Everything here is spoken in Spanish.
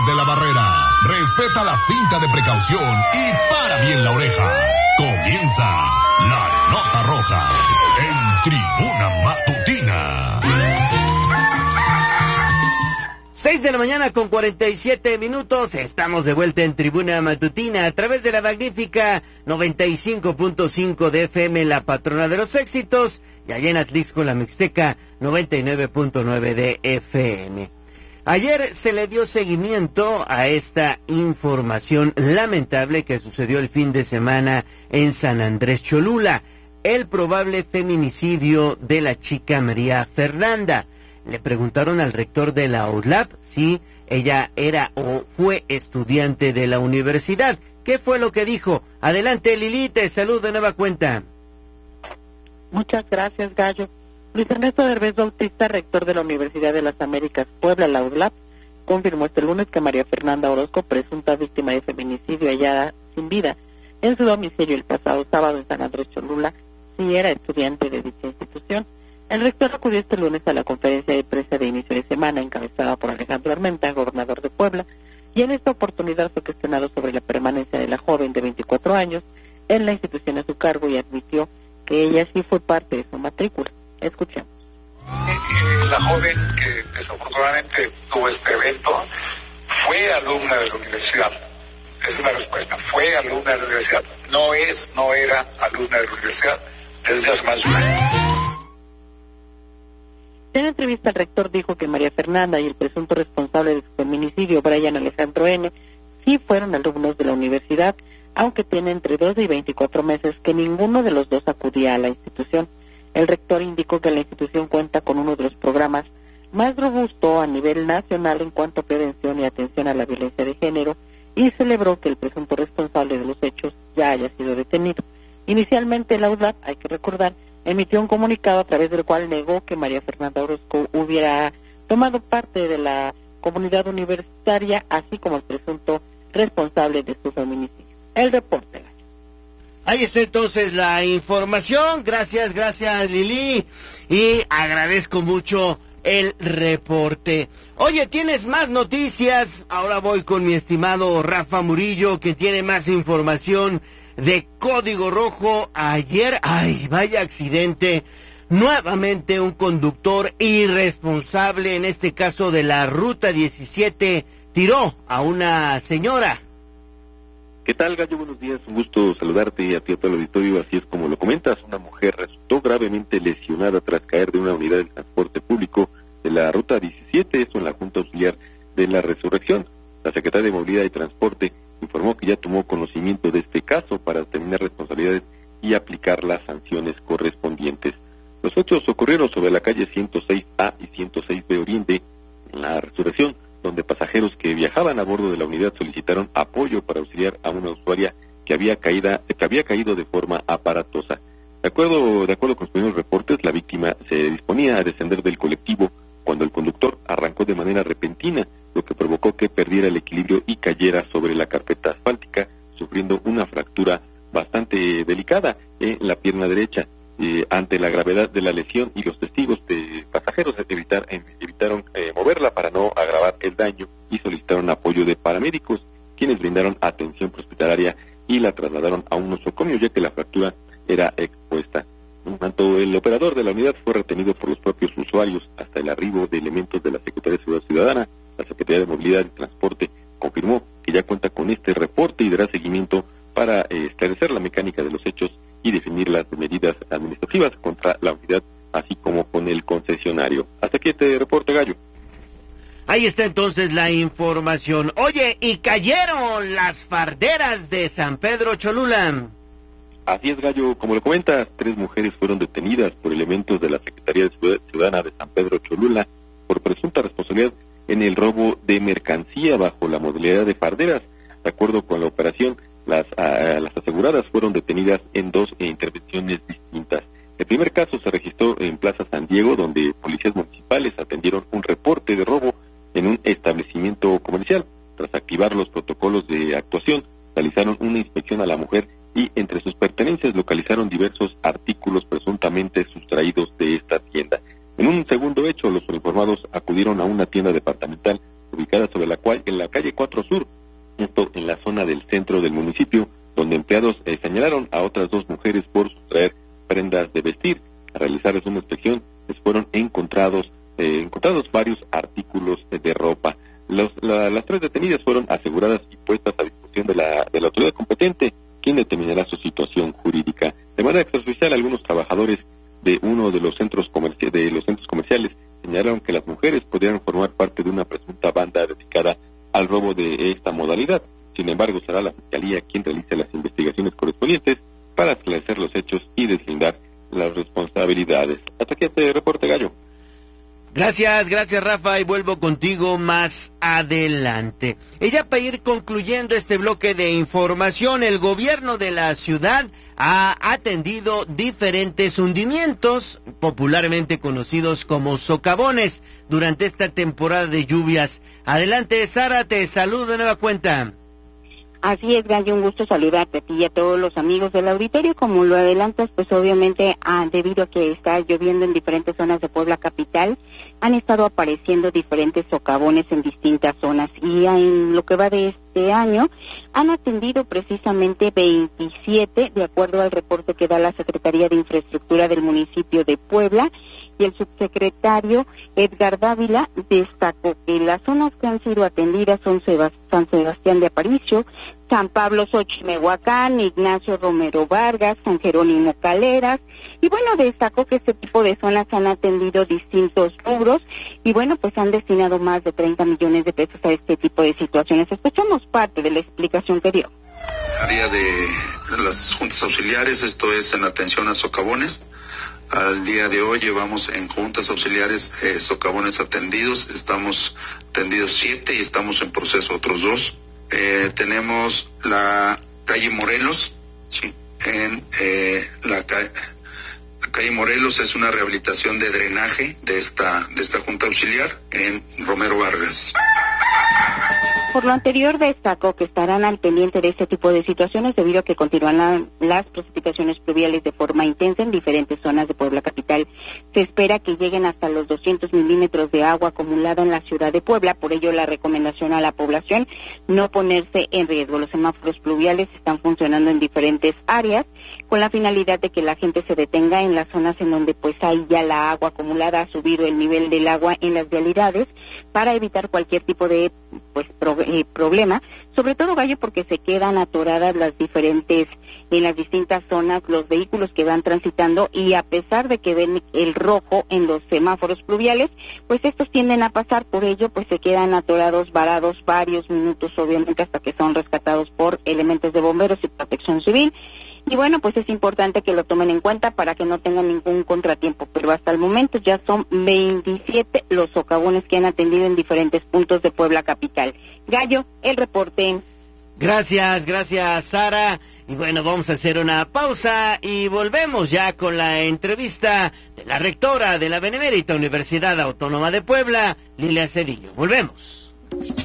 de la barrera. Respeta la cinta de precaución y para bien la oreja. Comienza la Nota Roja en Tribuna Matutina. 6 de la mañana con 47 minutos. Estamos de vuelta en Tribuna Matutina a través de la magnífica 95.5 de FM, la patrona de los éxitos, y allá en Atlixco, la Mixteca, 99.9 de FM. Ayer se le dio seguimiento a esta información lamentable que sucedió el fin de semana en San Andrés Cholula, el probable feminicidio de la chica María Fernanda. Le preguntaron al rector de la UDLAP si ella era o fue estudiante de la universidad. ¿Qué fue lo que dijo? Adelante, Lili, te saludo de nueva cuenta. Muchas gracias, Gallo. Luis Ernesto Derbez Bautista, rector de la Universidad de las Américas Puebla, la UDLAP, confirmó este lunes que María Fernanda Orozco, presunta víctima de feminicidio hallada sin vida en su domicilio el pasado sábado en San Andrés Cholula, sí era estudiante de dicha institución. El rector acudió este lunes a la conferencia de prensa de inicio de semana encabezada por Alejandro Armenta, gobernador de Puebla, y en esta oportunidad fue cuestionado sobre la permanencia de la joven de 24 años en la institución a su cargo y admitió que ella sí fue parte de su matrícula. Escuchemos. La joven que desafortunadamente tuvo este evento fue alumna de la universidad. Es una respuesta. Fue alumna de la universidad. No era alumna de la universidad desde hace más de un año. En entrevista, el rector dijo que María Fernanda y el presunto responsable de su feminicidio, Brian Alejandro N., sí fueron alumnos de la universidad, aunque tiene entre 12 y 24 meses que ninguno de los dos acudía a la institución. El rector indicó que la institución cuenta con uno de los programas más robusto a nivel nacional en cuanto a prevención y atención a la violencia de género y celebró que el presunto responsable de los hechos ya haya sido detenido. Inicialmente, la UDLAP, hay que recordar, emitió un comunicado a través del cual negó que María Fernanda Orozco hubiera tomado parte de la comunidad universitaria, así como el presunto responsable de su feminicidio. El reporte. Ahí está entonces la información. Gracias Lili. Y agradezco mucho el reporte. Oye, ¿tienes más noticias? Ahora voy con mi estimado Rafa Murillo, que tiene más información de Código Rojo. Ayer, vaya accidente. Nuevamente un conductor irresponsable, en este caso de la Ruta 17, tiró a una señora. ¿Qué tal, Gallo? Buenos días, un gusto saludarte a ti, a todo el auditorio. Así es como lo comentas, una mujer resultó gravemente lesionada tras caer de una unidad del transporte público de la Ruta 17, esto en la Junta Auxiliar de la Resurrección. La Secretaría de Movilidad y Transporte informó que ya tomó conocimiento de este caso para determinar responsabilidades y aplicar las sanciones correspondientes. Los hechos ocurrieron sobre la calle 106A y 106B Oriente, en la Resurrección, donde pasajeros que viajaban a bordo de la unidad solicitaron apoyo para auxiliar a una usuaria que había caído de forma aparatosa. De acuerdo con los primeros reportes, la víctima se disponía a descender del colectivo cuando el conductor arrancó de manera repentina, lo que provocó que perdiera el equilibrio y cayera sobre la carpeta asfáltica, sufriendo una fractura bastante delicada en la pierna derecha. Ante la gravedad de la lesión y los testigos de pasajeros evitaron moverla para no agravar el daño y solicitaron apoyo de paramédicos, quienes brindaron atención prehospitalaria y la trasladaron a un nosocomio, ya que la fractura era expuesta. En tanto, el operador de la unidad fue retenido por los propios usuarios hasta el arribo de elementos de la Secretaría de Seguridad Ciudadana. La Secretaría de Movilidad y Transporte confirmó que ya cuenta con este reporte y dará seguimiento para esclarecer la mecánica de los hechos y definir las medidas administrativas contra la unidad, así como con el concesionario. Hasta aquí este reporte, Gallo. Ahí está entonces la información. Oye, y cayeron las farderas de San Pedro Cholula. Así es, Gallo, como lo comentas, 3 mujeres fueron detenidas por elementos de la Secretaría de Seguridad Ciudadana de San Pedro Cholula por presunta responsabilidad en el robo de mercancía bajo la modalidad de farderas. De acuerdo con la operación, las aseguradas fueron detenidas en 2 intervenciones distintas. El primer caso se registró en Plaza San Diego, donde policías municipales atendieron un reporte de robo en un establecimiento comercial. Tras activar los protocolos de actuación, realizaron una inspección a la mujer y entre sus pertenencias localizaron diversos artículos presuntamente sustraídos de esta tienda. En un segundo hecho, los uniformados acudieron a una tienda departamental ubicada en la calle 4 Sur, esto en la zona del centro del municipio, donde empleados señalaron a otras 2 mujeres por sustraer prendas de vestir. Al realizarles una inspección, les fueron encontrados varios artículos de ropa. Las 3 detenidas fueron aseguradas y puestas a disposición de la autoridad competente, quien determinará su situación jurídica. De manera extraoficial, algunos trabajadores de uno de los centros comerciales señalaron que las mujeres podrían formar parte de una presunta banda dedicada al robo de esta modalidad. Sin embargo, será la Fiscalía quien realice las investigaciones correspondientes para esclarecer los hechos y deslindar las responsabilidades. Hasta aquí este reporte, Gallo. Gracias Rafa, y vuelvo contigo más adelante. Y ya para ir concluyendo este bloque de información, el gobierno de la ciudad ha atendido diferentes hundimientos, popularmente conocidos como socavones, durante esta temporada de lluvias. Adelante, Sara, te saludo de nueva cuenta. Así es, Gallo, un gusto saludarte a ti y a todos los amigos del auditorio. Como lo adelantas, pues obviamente debido a que está lloviendo en diferentes zonas de Puebla capital, han estado apareciendo diferentes socavones en distintas zonas, y en lo que va de este año han atendido precisamente 27, de acuerdo al reporte que da la Secretaría de Infraestructura del municipio de Puebla, y el subsecretario Edgar Dávila destacó que las zonas que han sido atendidas son San Sebastián de Aparicio, San Pablo Xochimehuacán, Ignacio Romero Vargas, San Jerónimo Caleras, y bueno, destacó que este tipo de zonas han atendido distintos rubros, y bueno, pues han destinado más de 30 millones de pesos a este tipo de situaciones. Escuchamos parte de la explicación que dio. Área de las juntas auxiliares, esto es en atención a socavones. Al día de hoy llevamos en juntas auxiliares socavones atendidos, estamos atendidos 7 y estamos en proceso otros 2. Tenemos la calle Morelos, sí, en la calle Morelos es una rehabilitación de drenaje de esta junta auxiliar en Romero Vargas. Por lo anterior, destacó que estarán al pendiente de este tipo de situaciones debido a que continúan las precipitaciones pluviales de forma intensa en diferentes zonas de Puebla capital. Se espera que lleguen hasta los 200 milímetros de agua acumulada en la ciudad de Puebla, por ello la recomendación a la población no ponerse en riesgo. Los semáforos pluviales están funcionando en diferentes áreas con la finalidad de que la gente se detenga en las zonas en donde pues hay ya la agua acumulada, ha subido el nivel del agua en las vialidades para evitar cualquier tipo de problema, sobre todo, Gallo, porque se quedan atoradas en las distintas zonas los vehículos que van transitando, y a pesar de que ven el rojo en los semáforos pluviales, pues estos tienden a pasar, por ello pues se quedan atorados, varados varios minutos, obviamente hasta que son rescatados por elementos de bomberos y protección civil. Y bueno, pues es importante que lo tomen en cuenta para que no tengan ningún contratiempo, pero hasta el momento ya son 27 los socavones que han atendido en diferentes puntos de Puebla capital. Gallo, el reporte. Gracias, Sara. Y bueno, vamos a hacer una pausa y volvemos ya con la entrevista de la rectora de la Benemérita Universidad Autónoma de Puebla, Lilia Cedillo. Volvemos.